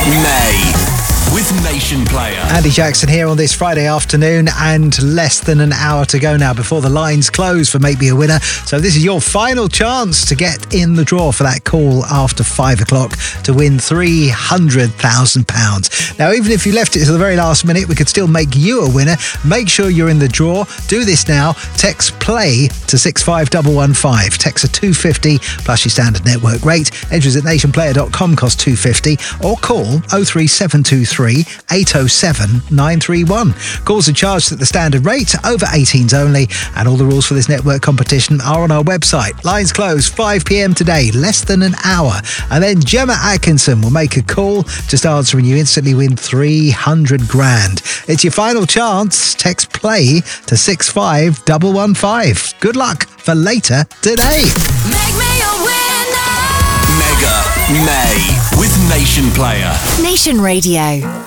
May with Nation Player. Andy Jackson here on this Friday afternoon, and less than an hour to go now before the lines close for Make Me a Winner. So this is your final chance to get in the draw for that call after 5 o'clock to win £300,000. Now, even if you left it to the very last minute, we could still make you a winner. Make sure you're in the draw. Do this now. Text PLAY to 65115. Text a $2.50 plus your standard network rate. Entries at nationplayer.com cost $2.50, or call 03723 807 931. Calls are charged at the standard rate, over 18s only, and all the rules for this network competition are on our website. Lines close 5 p.m. today, less than an hour. And then Gemma Atkinson will make a call. Just answering, you instantly win 300 grand. It's your final chance. Text PLAY to 65115. Good luck for later today. Make me a winner. Mega May with Nation Player. Nation Radio.